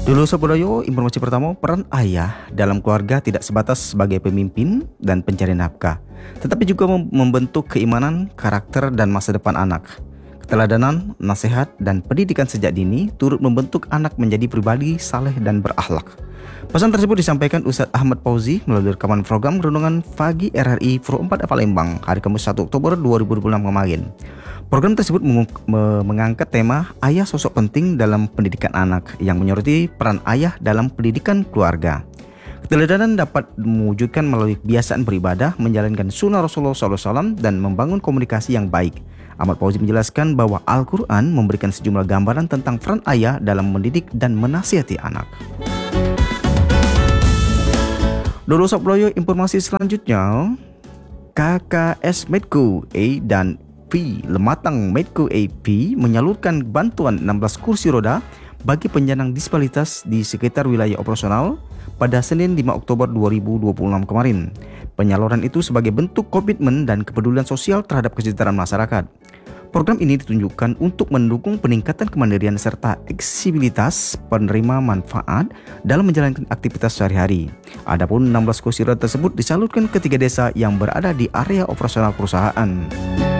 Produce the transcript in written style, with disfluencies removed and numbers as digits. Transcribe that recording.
Dulu Sobodoyo, informasi pertama, peran ayah dalam keluarga tidak sebatas sebagai pemimpin dan pencari nafkah, tetapi juga membentuk keimanan, karakter, dan masa depan anak. Keteladanan, nasihat, dan pendidikan sejak dini turut membentuk anak menjadi pribadi saleh dan berakhlak. Pesan tersebut disampaikan Ustadz Ahmad Fauzi melalui rekaman program Renungan Pagi RRI Pro 4 Palembang hari Kamis 1 Oktober 2026 kemarin. Program tersebut mengangkat tema ayah sosok penting dalam pendidikan anak yang menyoroti peran ayah dalam pendidikan keluarga. Keteladanan dapat mewujudkan melalui kebiasaan beribadah, menjalankan sunnah Rasulullah SAW, dan membangun komunikasi yang baik. Ahmad Fauzi menjelaskan bahwa Al-Quran memberikan sejumlah gambaran tentang peran ayah dalam mendidik dan menasihati anak. Dulu Sabloyo, informasi selanjutnya, KKS Medco A dan P Lematang Medco AP menyalurkan bantuan 16 kursi roda bagi penyandang disabilitas di sekitar wilayah operasional pada Senin 5 Oktober 2026 kemarin. Penyaluran itu sebagai bentuk komitmen dan kepedulian sosial terhadap kesejahteraan masyarakat. Program ini ditunjukkan untuk mendukung peningkatan kemandirian serta eksibilitas penerima manfaat dalam menjalankan aktivitas sehari-hari. Adapun 16 kursi roda tersebut disalurkan ke 3 desa yang berada di area operasional perusahaan.